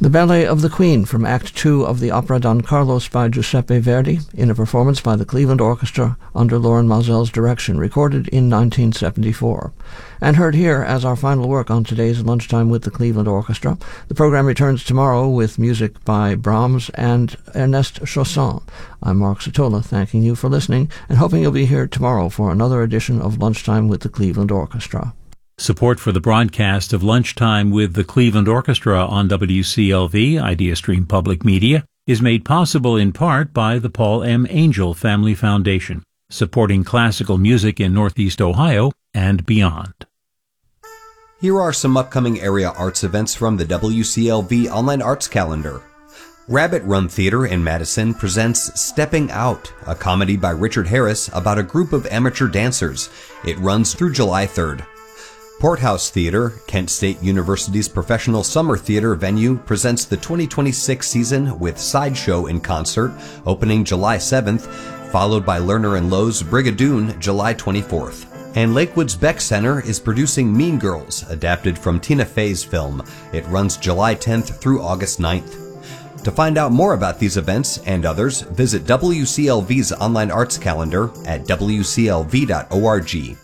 The Ballet of the Queen from Act 2 of the opera Don Carlos by Giuseppe Verdi, in a performance by the Cleveland Orchestra under Loren Mausel's direction, recorded in 1974. And heard here as our final work on today's Lunchtime with the Cleveland Orchestra. The program returns tomorrow with music by Brahms and Ernest Chausson. I'm Mark Sotola, thanking you for listening and hoping you'll be here tomorrow for another edition of Lunchtime with the Cleveland Orchestra. Support for the broadcast of Lunchtime with the Cleveland Orchestra on WCLV, IdeaStream Public Media, is made possible in part by the Paul M. Angel Family Foundation, supporting classical music in Northeast Ohio and beyond. Here are some upcoming area arts events from the WCLV Online Arts Calendar. Rabbit Run Theater in Madison presents Stepping Out, a comedy by Richard Harris about a group of amateur dancers. It runs through July 3rd. Porthouse Theater, Kent State University's professional summer theater venue, presents the 2026 season with Sideshow in concert, opening July 7th, followed by Lerner and Lowe's Brigadoon July 24th. And Lakewood's Beck Center is producing Mean Girls, adapted from Tina Fey's film. It runs July 10th through August 9th. To find out more about these events and others, visit WCLV's online arts calendar at wclv.org.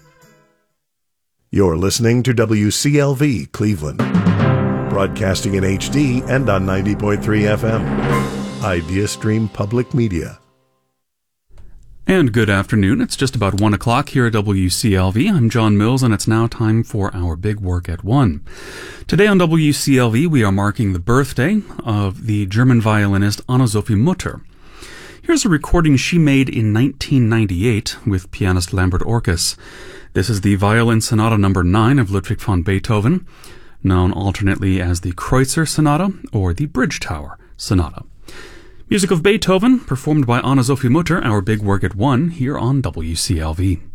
You're listening to WCLV Cleveland, broadcasting in HD and on 90.3 FM. IdeaStream Public Media. And good afternoon. It's just about 1 o'clock here at WCLV. I'm John Mills, and it's now time for our Big Work at 1. Today on WCLV, we are marking the birthday of the German violinist Anna-Sophie Mutter. Here's a recording she made in 1998 with pianist Lambert Orkus. This is the Violin Sonata No. 9 of Ludwig van Beethoven, known alternately as the Kreutzer Sonata or the Bridge Tower Sonata. Music of Beethoven, performed by Anna-Sophie Mutter, our Big Work at 1, here on WCLV.